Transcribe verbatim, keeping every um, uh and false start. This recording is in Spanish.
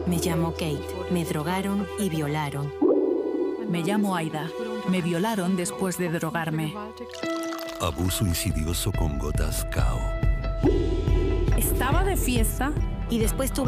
Me llamo Kate. Me drogaron y violaron. Me llamo Aida. Me violaron después de drogarme. Abuso insidioso con gotas K O. Estaba de fiesta Y después tuve